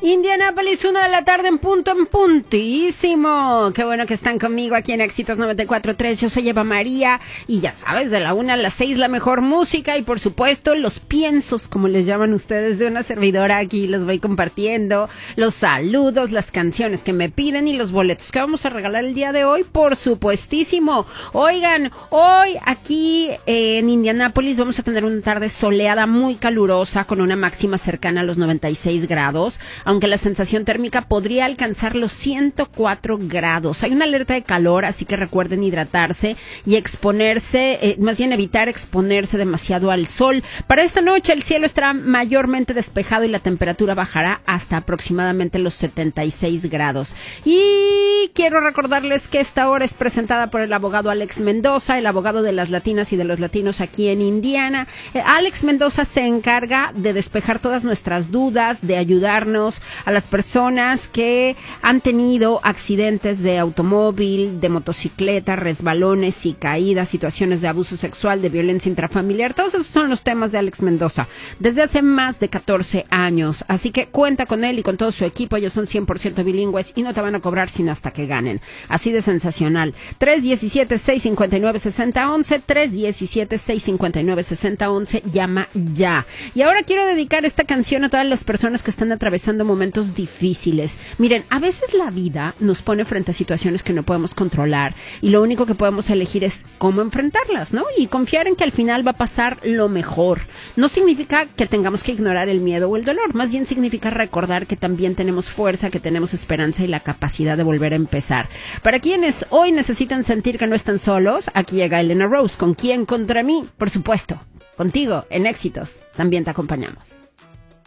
Indianápolis, 1 de la tarde en puntísimo. Qué bueno que están conmigo aquí en Éxitos 94.3. Yo soy Eva María y ya sabes, de la 1 a las 6 la mejor música y por supuesto los piensos, como les llaman ustedes, de una servidora. Aquí los voy compartiendo, los saludos, las canciones que me piden y los boletos que vamos a regalar el día de hoy, por supuestísimo. Oigan, hoy aquí en Indianápolis vamos a tener una tarde soleada muy calurosa con una máxima cercana a los 96 grados, aunque la sensación térmica podría alcanzar los 104 grados. Hay una alerta de calor, así que recuerden hidratarse y exponerse, más bien evitar exponerse demasiado al sol. Para esta noche el cielo estará mayormente despejado y la temperatura bajará hasta aproximadamente los 76 grados. Y quiero recordarles que esta hora es presentada por el abogado Alex Mendoza, el abogado de las latinas y de los latinos aquí en Indiana. Alex Mendoza se encarga de despejar todas nuestras dudas, de ayudarnos a las personas que han tenido accidentes de automóvil, de motocicleta, resbalones y caídas, situaciones de abuso sexual, de violencia intrafamiliar. Todos esos son los temas de Alex Mendoza desde hace más de 14 años. Así que cuenta con él y con todo su equipo. Ellos son 100% bilingües y no te van a cobrar sin hasta que ganen. Así de sensacional. 317-659-6011, 317-659-6011. Llama ya. Y ahora quiero dedicar esta canción a todas las personas que están atravesando momentos difíciles. Miren, a veces la vida nos pone frente a situaciones que no podemos controlar y lo único que podemos elegir es cómo enfrentarlas, ¿no? Y confiar en que al final va a pasar lo mejor. No significa que tengamos que ignorar el miedo o el dolor, más bien significa recordar que también tenemos fuerza, que tenemos esperanza y la capacidad de volver a empezar. Para quienes hoy necesitan sentir que no están solos, aquí llega Elena Rose con ¿Quién contra mí? Por supuesto, contigo en Éxitos también te acompañamos.